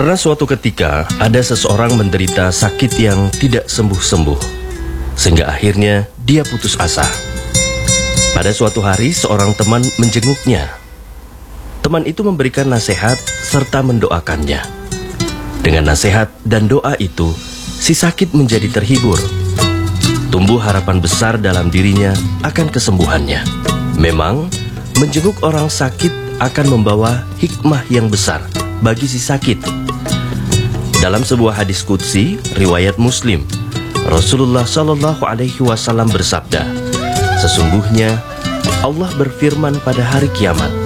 Pernah suatu ketika ada seseorang menderita sakit yang tidak sembuh-sembuh, sehingga akhirnya dia putus asa. Pada suatu hari seorang teman menjenguknya. Teman itu memberikan nasihat serta mendoakannya. Dengan nasihat dan doa itu, si sakit menjadi terhibur. Tumbuh harapan besar dalam dirinya akan kesembuhannya. Memang, menjenguk orang sakit akan membawa hikmah yang besar bagi si sakit. Dalam sebuah hadis qudsi riwayat Muslim, Rasulullah Shallallahu Alaihi Wasallam bersabda, sesungguhnya Allah berfirman pada hari kiamat,